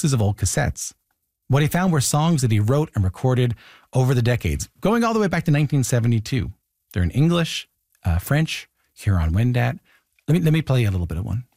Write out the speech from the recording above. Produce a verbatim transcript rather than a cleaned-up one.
boxes of old cassettes. What he found were songs that he wrote and recorded over the decades, going all the way back to nineteen seventy-two. They're in English, uh, French, Huron-Wendat. Let me, let me play you a little bit of one.